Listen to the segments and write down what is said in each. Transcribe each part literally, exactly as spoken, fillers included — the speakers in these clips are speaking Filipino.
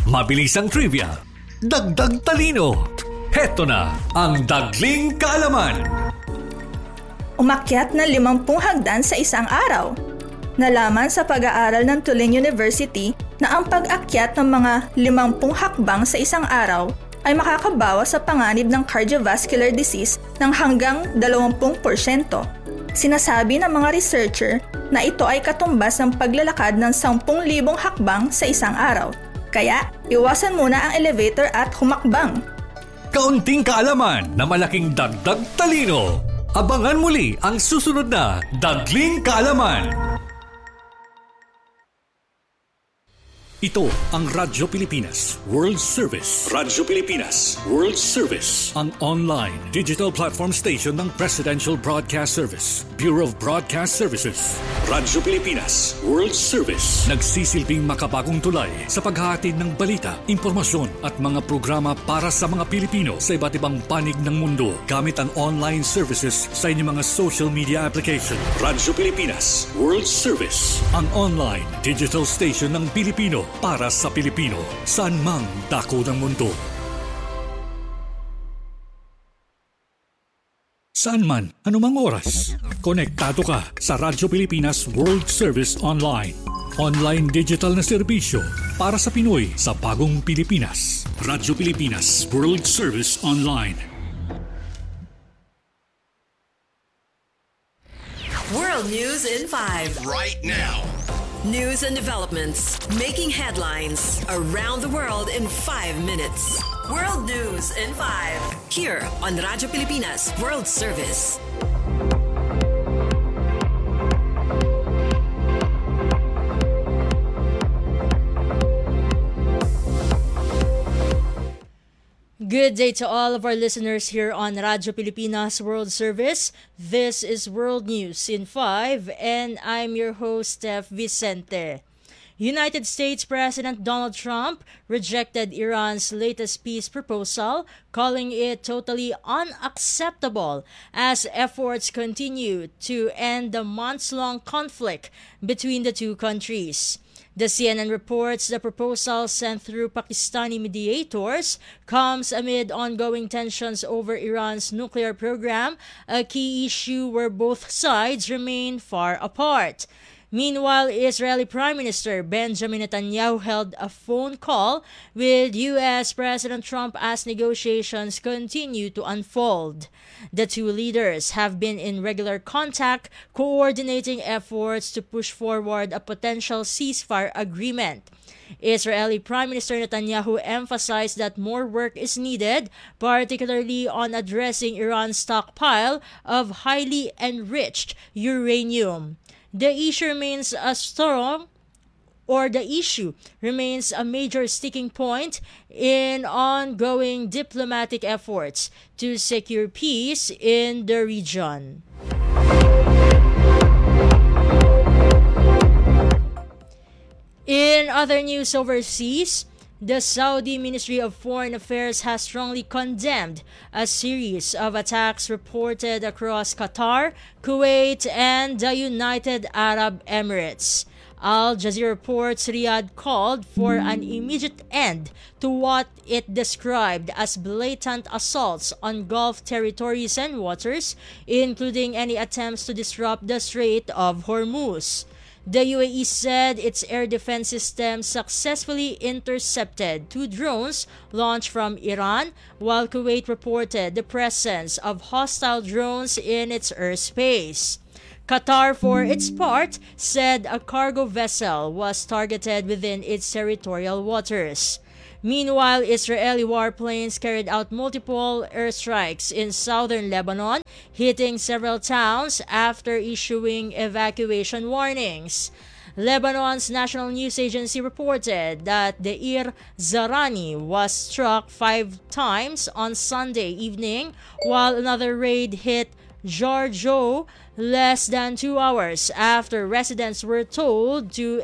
Mabilisang trivia, dagdag talino. Heto na ang Dagling Kaalaman. Umakyat na limampung hagdan sa isang araw. Nalaman sa pag-aaral ng Tulane University na ang pag-akyat ng mga limampung hakbang sa isang araw ay makakabawas sa panganib ng cardiovascular disease ng hanggang dalawampu porsyento. Sinasabi ng mga researcher na ito ay katumbas ng paglalakad ng sampung libong hakbang sa isang araw. Kaya, iwasan muna ang elevator at humakbang. Kaunting kaalaman na malaking dagdag talino. Abangan muli ang susunod na Dagling Kaalaman. Ito ang Radyo Pilipinas World Service. Radyo Pilipinas World Service. Ang online digital platform station ng Presidential Broadcast Service, Bureau of Broadcast Services. Radyo Pilipinas World Service. Nagsisilbing makabagong tulay sa paghahatid ng balita, impormasyon at mga programa para sa mga Pilipino sa iba't ibang panig ng mundo gamit ang online services sa inyong mga social media application. Radyo Pilipinas World Service. Ang online digital station ng Pilipino para sa Pilipino, saan mang dako ng mundo. Saan man, anumang oras, konektado ka sa Radyo Pilipinas World Service Online. Online digital na serbisyo para sa Pinoy sa bagong Pilipinas. Radyo Pilipinas World Service Online. World News in five. Right now. News and developments making headlines around the world in five minutes. World News in five. Here on Radyo Pilipinas World Service. Good day to all of our listeners here on Radyo Pilipinas World Service. This is World News in five and I'm your host, Steph Vicente. United States President Donald Trump rejected Iran's latest peace proposal, calling it totally unacceptable as efforts continue to end the months-long conflict between the two countries. The C N N reports the proposal sent through Pakistani mediators comes amid ongoing tensions over Iran's nuclear program, a key issue where both sides remain far apart. Meanwhile, Israeli Prime Minister Benjamin Netanyahu held a phone call with U S President Trump as negotiations continue to unfold. The two leaders have been in regular contact, coordinating efforts to push forward a potential ceasefire agreement. Israeli Prime Minister Netanyahu emphasized that more work is needed, particularly on addressing Iran's stockpile of highly enriched uranium. The issue remains a strong or the issue remains a major sticking point in ongoing diplomatic efforts to secure peace in the region. In other news overseas, the Saudi Ministry of Foreign Affairs has strongly condemned a series of attacks reported across Qatar, Kuwait, and the United Arab Emirates. Al Jazeera reports Riyadh called for an immediate end to what it described as blatant assaults on Gulf territories and waters, including any attempts to disrupt the Strait of Hormuz. The U A E said its air defense system successfully intercepted two drones launched from Iran, while Kuwait reported the presence of hostile drones in its airspace. Qatar, for its part, said a cargo vessel was targeted within its territorial waters. Meanwhile, Israeli warplanes carried out multiple airstrikes in southern Lebanon, hitting several towns after issuing evacuation warnings. Lebanon's national news agency reported that the Ir Zarani was struck five times on Sunday evening, while another raid hit Jarjo less than two hours after residents were told to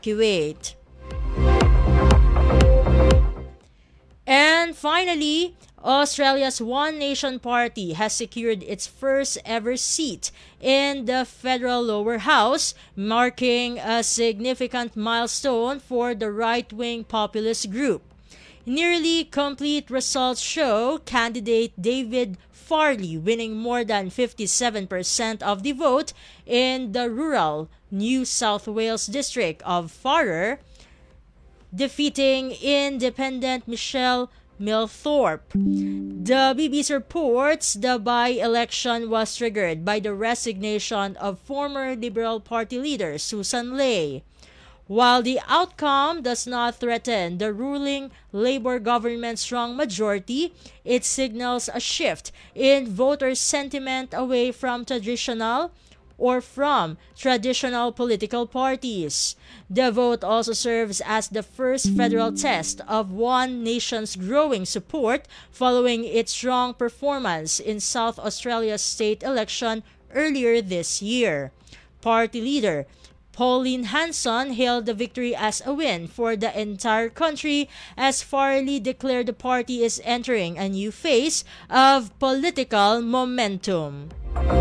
evacuate. And finally, Australia's One Nation Party has secured its first ever seat in the federal lower house, marking a significant milestone for the right-wing populist group. Nearly complete results show candidate David Farley winning more than fifty-seven percent of the vote in the rural New South Wales district of Farrer, defeating independent Michelle Milthorpe. The B B C reports the by-election was triggered by the resignation of former Liberal Party leader Susan Ley. While the outcome does not threaten the ruling Labour government's strong majority, it signals a shift in voter sentiment away from traditional or from traditional political parties. The vote also serves as the first federal test of One Nation's growing support following its strong performance in South Australia's state election earlier this year. Party leader Pauline Hanson hailed the victory as a win for the entire country as Farley declared the party is entering a new phase of political momentum.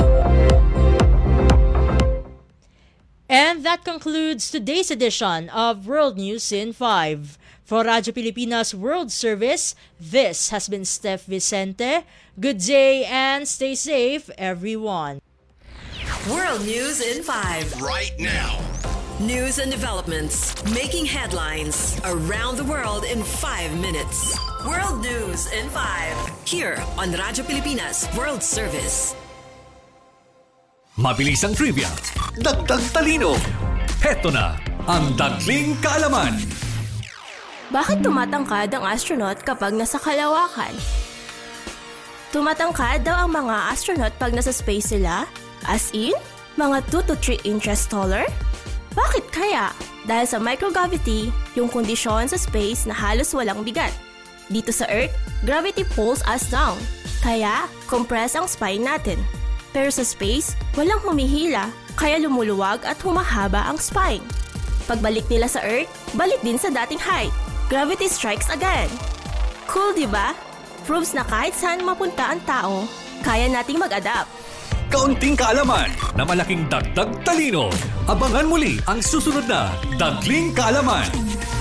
And that concludes today's edition of World News in five. For Radyo Pilipinas World Service, this has been Steph Vicente. Good day and stay safe, everyone. World News in five. Right now. News and developments making headlines around the world in five minutes. World News in five. Here on Radyo Pilipinas World Service. Mabilis ang trivia, dagdag talino. Heto na ang Dagling Kaalaman. Bakit tumatangkad ang astronaut kapag nasa kalawakan? Tumatangkad daw ang mga astronaut pag nasa space sila? As in, mga two to three inches taller? Bakit kaya? Dahil sa microgravity, yung kondisyon sa space na halos walang bigat. Dito sa Earth, gravity pulls us down. Kaya, compress ang spine natin. Pero sa space, walang humihila, kaya lumuluwag at humahaba ang spine. Pagbalik nila sa Earth, balik din sa dating height. Gravity strikes again. Cool, di ba? Proves na kahit saan mapunta ang tao, kaya nating mag-adapt. Kaunting kaalaman na malaking dagdag talino. Abangan muli ang susunod na Dagling Kaalaman.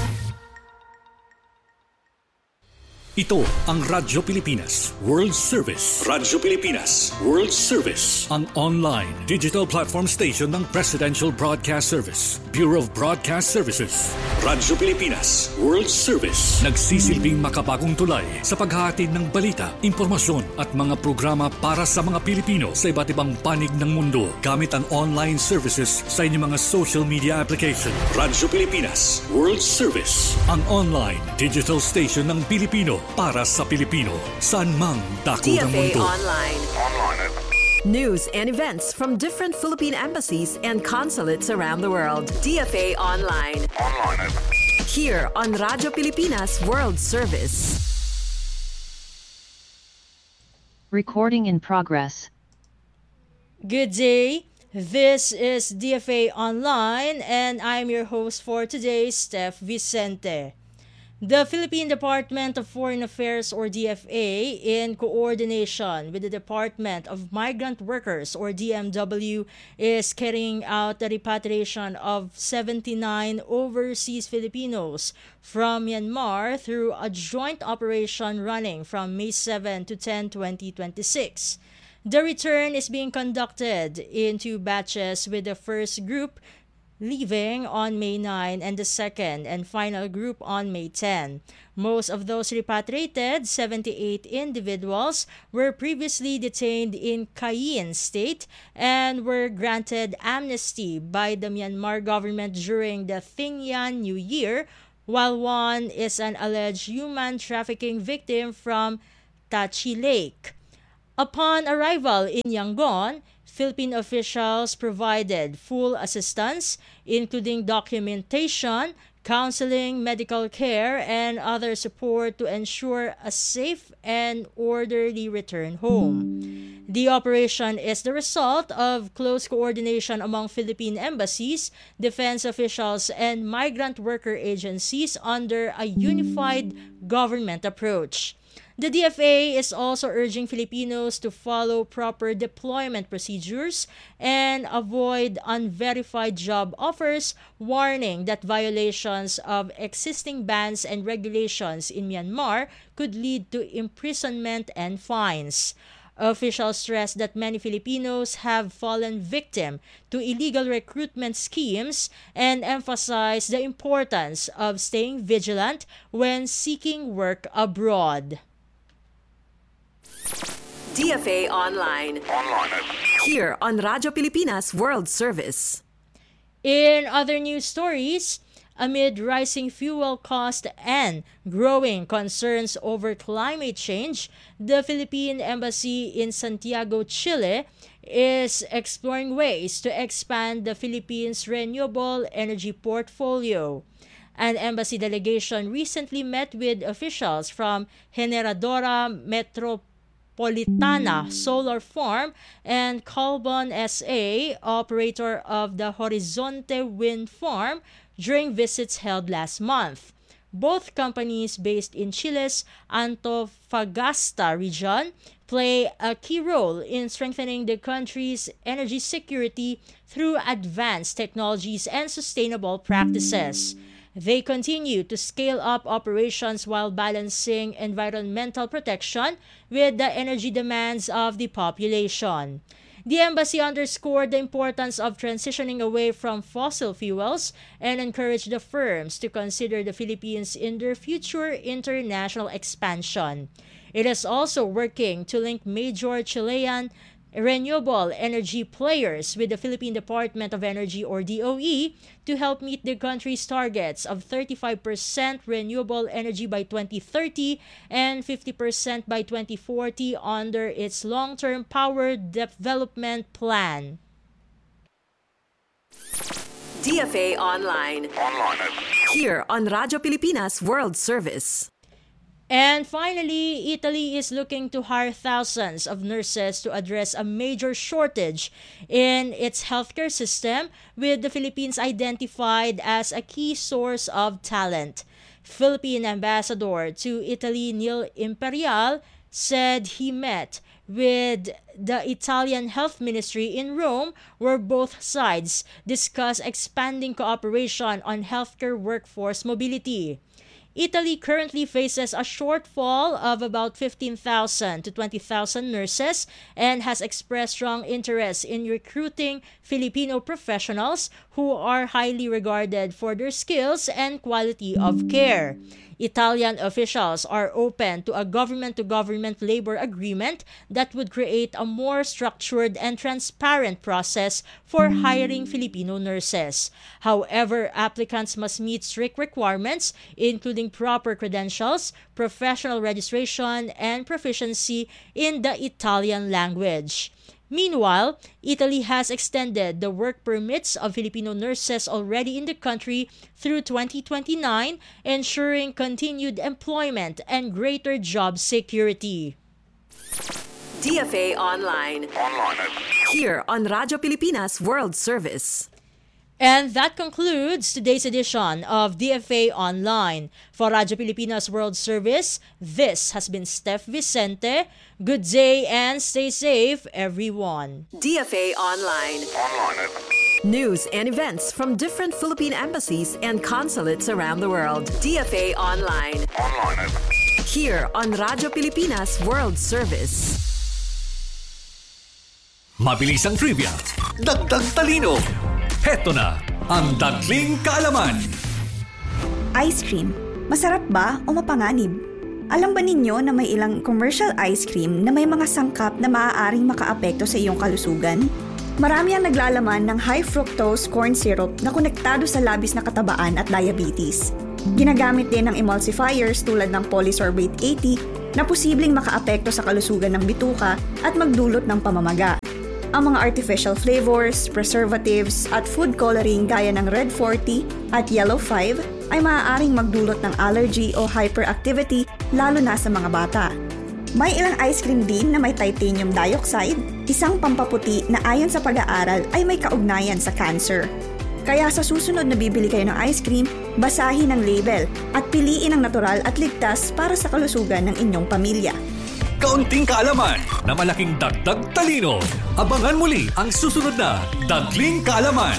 Ito ang Radyo Pilipinas World Service. Radyo Pilipinas World Service, ang online digital platform station ng Presidential Broadcast Service, Bureau of Broadcast Services. Radyo Pilipinas World Service, nagsisilbing makabagong tulay sa paghahatid ng balita, impormasyon at mga programa para sa mga Pilipino sa iba't ibang panig ng mundo gamit ang online services sa inyong mga social media application. Radyo Pilipinas World Service, ang online digital station ng Pilipino para sa Pilipino, saan mang dako ng D F A mundo. Online. Online. News and events from different Philippine embassies and consulates around the world. D F A Online. Online. Here on Radyo Pilipinas World Service. Recording in progress. Good day. This is D F A Online and I'm your host for today, Steph Vicente. The Philippine Department of Foreign Affairs or D F A, in coordination with the Department of Migrant Workers or D M W, is carrying out the repatriation of seventy-nine overseas Filipinos from Myanmar through a joint operation running from May seventh to tenth, twenty twenty-six. The return is being conducted in two batches, with the first group leaving on May ninth and the second and final group on May tenth. Most of those repatriated, seventy-eight individuals, were previously detained in Cayenne State and were granted amnesty by the Myanmar government during the Thingyan New Year, while one is an alleged human trafficking victim from Tachi Lake. Upon arrival in Yangon, Philippine officials provided full assistance, including documentation, counseling, medical care, and other support to ensure a safe and orderly return home. The operation is the result of close coordination among Philippine embassies, defense officials, and migrant worker agencies under a unified government approach. The D F A is also urging Filipinos to follow proper deployment procedures and avoid unverified job offers, warning that violations of existing bans and regulations in Myanmar could lead to imprisonment and fines. Officials stress that many Filipinos have fallen victim to illegal recruitment schemes and emphasize the importance of staying vigilant when seeking work abroad. D F A Online. Online. Here on Radyo Pilipinas World Service. In other news stories, amid rising fuel cost and growing concerns over climate change, the Philippine Embassy in Santiago, Chile, is exploring ways to expand the Philippines' renewable energy portfolio. An embassy delegation recently met with officials from Generadora Metropolitana Solar Farm and Colbon S A, operator of the Horizonte Wind Farm, during visits held last month. Both companies based in Chile's Antofagasta region play a key role in strengthening the country's energy security through advanced technologies and sustainable practices. They continue to scale up operations while balancing environmental protection with the energy demands of the population. The embassy underscored the importance of transitioning away from fossil fuels and encouraged the firms to consider the Philippines in their future international expansion. It is also working to link major Chilean renewable energy players with the Philippine Department of Energy, or D O E, to help meet the country's targets of thirty-five percent renewable energy by twenty thirty and fifty percent by twenty forty under its long-term power development plan. D F A Online. Online. Here on Radyo Pilipinas World Service. And finally, Italy is looking to hire thousands of nurses to address a major shortage in its healthcare system, with the Philippines identified as a key source of talent. Philippine Ambassador to Italy Neil Imperial said he met with the Italian Health Ministry in Rome, where both sides discussed expanding cooperation on healthcare workforce mobility. Italy currently faces a shortfall of about fifteen thousand to twenty thousand nurses and has expressed strong interest in recruiting Filipino professionals who are highly regarded for their skills and quality of care. Italian officials are open to a government-to-government labor agreement that would create a more structured and transparent process for hiring Filipino nurses. However, applicants must meet strict requirements, including proper credentials, professional registration, and proficiency in the Italian language. Meanwhile, Italy has extended the work permits of Filipino nurses already in the country through twenty twenty-nine, ensuring continued employment and greater job security. D F A Online. Online. Here on Radyo Pilipinas World Service. And that concludes today's edition of D F A Online. For Radyo Pilipinas World Service, this has been Steph Vicente. Good day and stay safe, everyone. D F A Online. Online. News and events from different Philippine embassies and consulates around the world. D F A Online. Online. Here on Radyo Pilipinas World Service. Mabilis ang trivia, dagdag talino. Heto na ang Dagling Kaalaman. Ice cream, masarap ba o mapanganib? Alam ba ninyo na may ilang commercial ice cream na may mga sangkap na maaaring makaapekto sa iyong kalusugan? Marami ang naglalaman ng high fructose corn syrup na konektado sa labis na katabaan at diabetes. Ginagamit din ng emulsifiers tulad ng polysorbate eighty na posibleng makaapekto sa kalusugan ng bituka at magdulot ng pamamaga. Ang mga artificial flavors, preservatives at food coloring gaya ng red forty at yellow five ay maaaring magdulot ng allergy o hyperactivity lalo na sa mga bata. May ilang ice cream din na may titanium dioxide, isang pampaputi na ayon sa pag-aaral ay may kaugnayan sa cancer. Kaya sa susunod na bibili kayo ng ice cream, basahin ang label at piliin ang natural at ligtas para sa kalusugan ng inyong pamilya. Kaunting kaalaman na malaking dagdag talino. Abangan muli ang susunod na Dagling Kaalaman.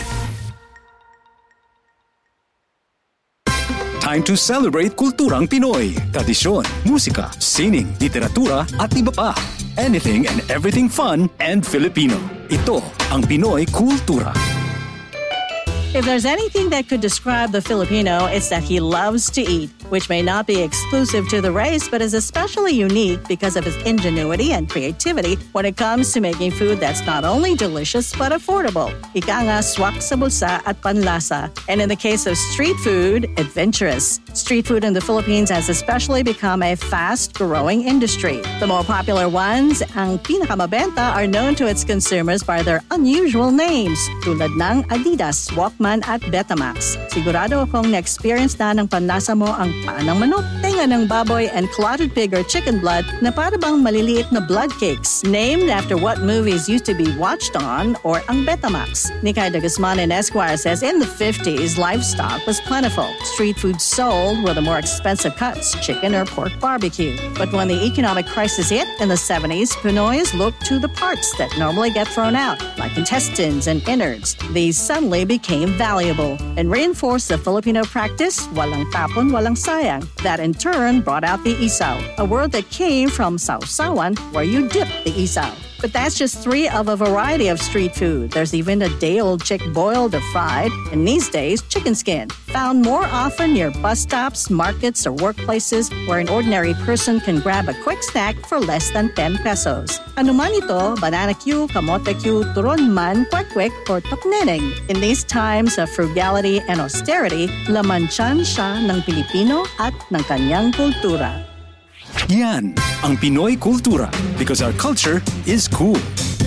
Time to celebrate kulturang Pinoy. Tradisyon, musika, sining, literatura at iba pa. Anything and everything fun and Filipino. Ito ang Pinoy Kultura. If there's anything that could describe the Filipino, it's that he loves to eat, which may not be exclusive to the race, but is especially unique because of his ingenuity and creativity when it comes to making food that's not only delicious but affordable. Ika nga, swak sa bulsa at panlasa. And in the case of street food, adventurous. Street food in the Philippines has especially become a fast-growing industry. The more popular ones, ang pinakamabenta, are known to its consumers by their unusual names, tulad ng Adidas, Walkman at Betamax. Sigurado akong na-experience na ng panlasa mo ang paa ng manok, tenga ng baboy, and clotted pig or chicken blood na para bang maliliit na blood cakes, named after what movies used to be watched on, or ang Betamax. Nikay de Guzman in Esquire says in the fifties, livestock was plentiful. Street food sold were the more expensive cuts, chicken or pork barbecue. But when the economic crisis hit in the seventies, Pinoys looked to the parts that normally get thrown out, like intestines and innards. These suddenly became valuable and reinforced the Filipino practice, walang tapon, walang sayang. That in turn brought out the isaw, a word that came from sausawan, where you dip the isaw. But that's just three of a variety of street food. There's even a day-old chick boiled or fried, and these days, chicken skin, found more often near bus stops, markets, or workplaces where an ordinary person can grab a quick snack for less than ten pesos. Ano man ito, banana Q, kamote Q, turon man, kwek-kwek, or tokneneng. In these times of frugality and austerity, laman tiyan siya ng Pilipino at ng kanyang kultura. Yan ang Pinoy Kultura, because our culture is cool.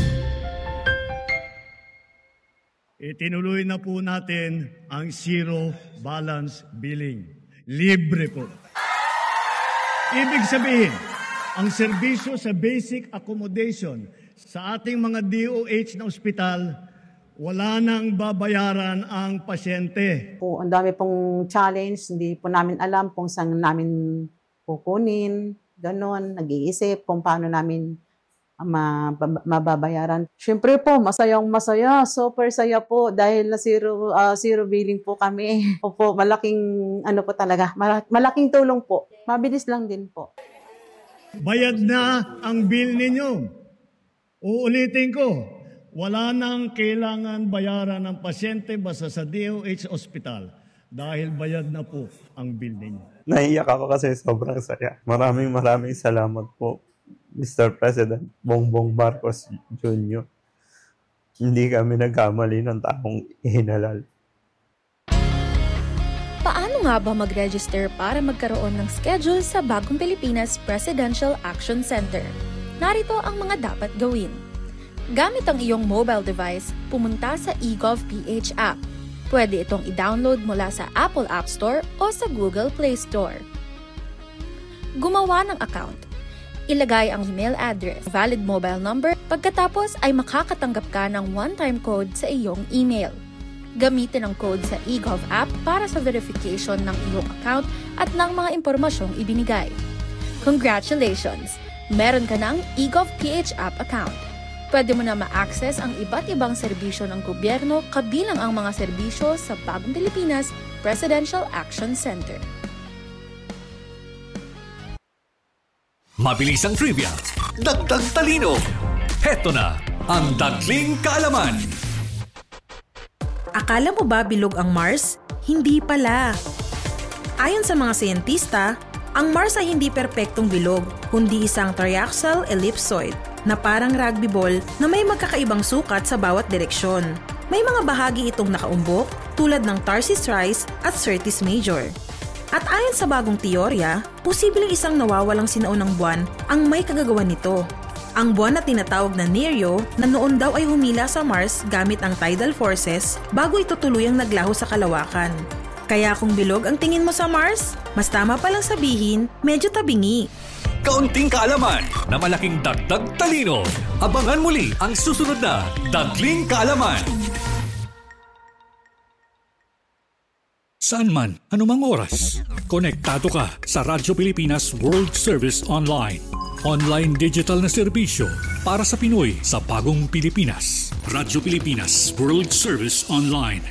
Itinuloy na po natin ang zero balance billing. Libre po. Ibig sabihin, ang serbisyo sa basic accommodation sa ating mga D O H na ospital, wala nang babayaran ang pasyente. Po, ang dami pong challenge, hindi po namin alam kung saan namin kukunin, ganon, nag-iisip kung paano namin mababayaran. Siyempre po, masayang masaya, super saya po dahil na zero, uh, zero billing po kami. Opo, malaking, ano po talaga, malaking tulong po. Mabilis lang din po. Bayad na ang bill ninyo. Uulitin ko, wala nang kailangan bayaran ng pasyente basta sa D O H Hospital dahil bayad na po ang bill ninyo. Naiiyak ako kasi sobrang saya. Maraming maraming salamat po, Mister President Bongbong Marcos Junior Hindi kami nagkamali ng taong ihinalal. Paano nga ba mag-register para magkaroon ng schedule sa Bagong Pilipinas Presidential Action Center? Narito ang mga dapat gawin. Gamit ang iyong mobile device, pumunta sa eGovPH app. Pwede itong i-download mula sa Apple App Store o sa Google Play Store. Gumawa ng account. Ilagay ang email address, valid mobile number, pagkatapos ay makakatanggap ka ng one-time code sa iyong email. Gamitin ang code sa eGov app para sa verification ng iyong account at ng mga impormasyong ibinigay. Congratulations! Meron ka ng eGovPH app account. Pwede mo na ma-access ang iba't ibang serbisyo ng gobyerno kabilang ang mga serbisyo sa Bagong Pilipinas Presidential Action Center. Mabilis ang trivia, dagdag talino. Heto na ang Dagling Kaalaman. Akala mo ba bilog ang Mars? Hindi pala. Ayon sa mga siyentista, ang Mars ay hindi perpektong bilog, kundi isang triaxial ellipsoid na parang rugby ball na may magkakaibang sukat sa bawat direksyon. May mga bahagi itong nakaumbok tulad ng Tarsis Rise at Syrtis Major. At ayon sa bagong teorya, posibleng isang nawawalang sinaunang buwan ang may kagagawan nito. Ang buwan na tinatawag na Nerio na noon daw ay humila sa Mars gamit ang tidal forces bago ito tuluyang naglaho sa kalawakan. Kaya kung bilog ang tingin mo sa Mars, mas tama palang sabihin, medyo tabingi. Kaunting kaalaman na malaking dagdag talino. Abangan muli ang susunod na Dagling Kaalaman. Saan man, anumang oras. Konektado ka sa Radyo Pilipinas World Service Online. Online digital na serbisyo para sa Pinoy sa bagong Pilipinas. Radyo Pilipinas World Service Online.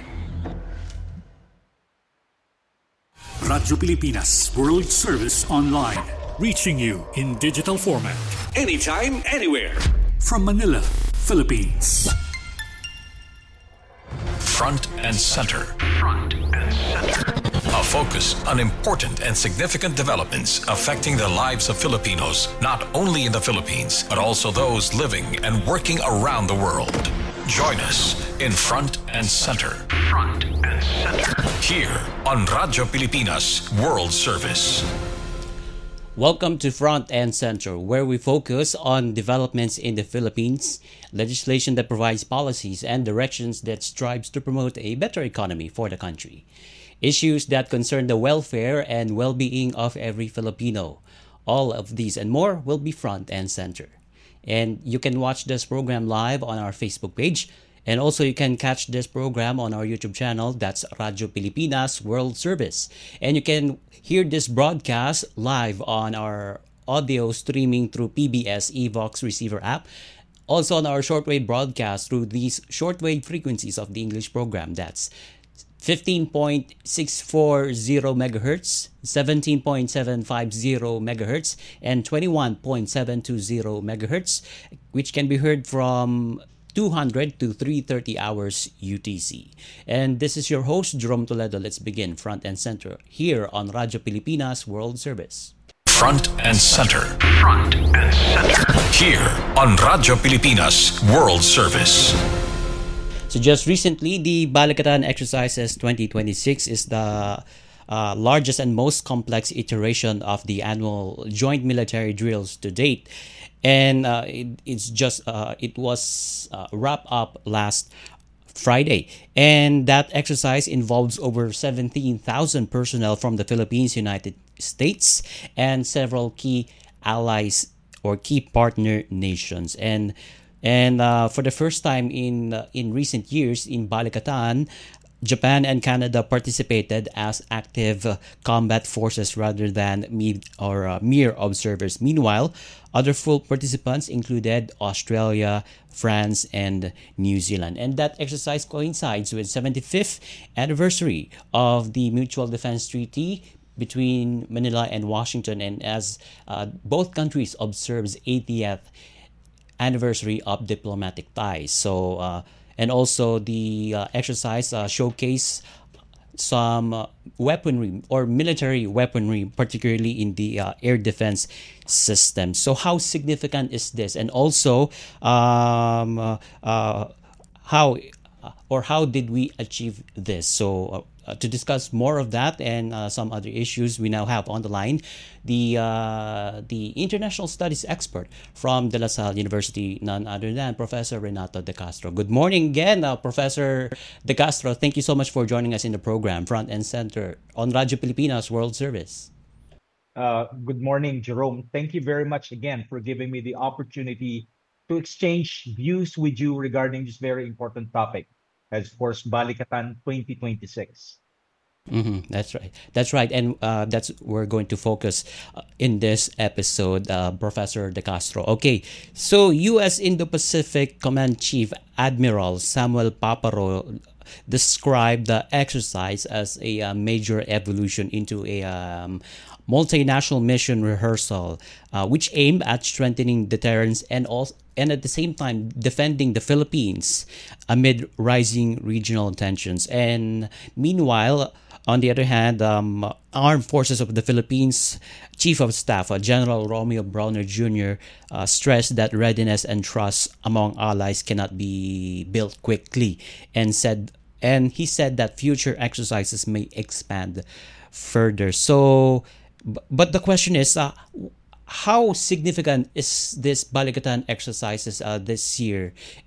Radyo Pilipinas World Service Online. Reaching you in digital format. Anytime, anywhere. From Manila, Philippines. Front and Center. Front and Center. A focus on important and significant developments affecting the lives of Filipinos, not only in the Philippines, but also those living and working around the world. Join us in Front and Center. Front and Center. Here on Radyo Pilipinas World Service. Welcome to Front and Center, where we focus on developments in the Philippines, legislation that provides policies and directions that strives to promote a better economy for the country, issues that concern the welfare and well-being of every Filipino. All of these and more will be Front and Center. And you can watch this program live on our Facebook page. And also you can catch this program on our YouTube channel. That's Radyo Pilipinas World Service. And you can hear this broadcast live on our audio streaming through P B S Evox receiver app. Also on our shortwave broadcast through these shortwave frequencies of the English program. That's fifteen point six four zero megahertz, seventeen point seven five zero megahertz, and twenty-one point seven two zero megahertz, which can be heard from two hundred to three thirty hours U T C. And this is your host, Jerome Toledo. Let's begin Front and Center here on Radyo Pilipinas World Service. Front and Center. Front and Center. Here on Radyo Pilipinas World Service. So just recently, the Balikatan Exercises twenty twenty-six is the uh, largest and most complex iteration of the annual joint military drills to date. And uh, it, it's just uh, it was uh, wrapped up last Friday, and that exercise involves over seventeen thousand personnel from the Philippines, United States, and several key allies or key partner nations. And and uh, for the first time in uh, in recent years in Balikatan, Japan and Canada participated as active uh, combat forces rather than me or uh, mere observers. Meanwhile, other full participants included Australia, France, and New Zealand. And that exercise coincides with seventy-fifth anniversary of the Mutual Defense Treaty between Manila and Washington, and as uh, both countries observes eightieth anniversary of diplomatic ties. So. Uh, And also the uh, exercise uh, showcase some uh, weaponry or military weaponry, particularly in the uh, air defense system. So how significant is this? And also um, uh, uh, how or how did we achieve this? So uh, to discuss more of that and uh, some other issues, we now have on the line the uh, the international studies expert from De La Salle University, none other than Professor Renato De Castro. Good morning again, uh, Professor De Castro. Thank you so much for joining us in the program, Front and Center, on Radyo Pilipinas World Service. Uh, good morning, Jerome. Thank you very much again for giving me the opportunity to exchange views with you regarding this very important topic, as of course, Balikatan twenty twenty-six. Mm-hmm, that's right. That's right. And uh, that's we're going to focus uh, in this episode, uh, Professor De Castro. Okay, so U S Indo-Pacific Command Chief Admiral Samuel Paparo described the exercise as a uh, major evolution into a um, multinational mission rehearsal, uh, which aimed at strengthening deterrence and also and at the same time defending the Philippines amid rising regional tensions. And meanwhile, on the other hand, um, Armed Forces of the Philippines Chief of Staff uh, General Romeo Browner Junior Uh, stressed that readiness and trust among allies cannot be built quickly, and said and he said that future exercises may expand further. So, but the question is, uh, how significant is this Balikatan exercises uh, this year